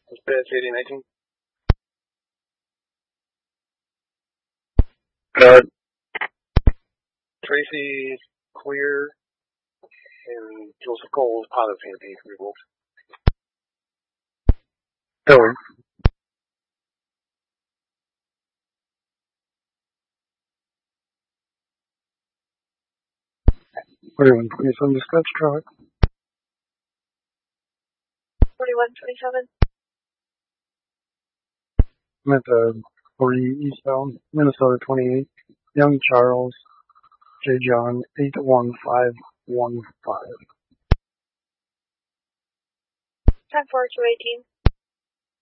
Dispatch 8019. Tracy clear, and Joseph Cole is positive TNT revoked. Hillary. Everyone, please on dispatch traffic. 4127. I'm at the 40 eastbound, Minnesota 28, Young Charles, J. John 81515. 104 218.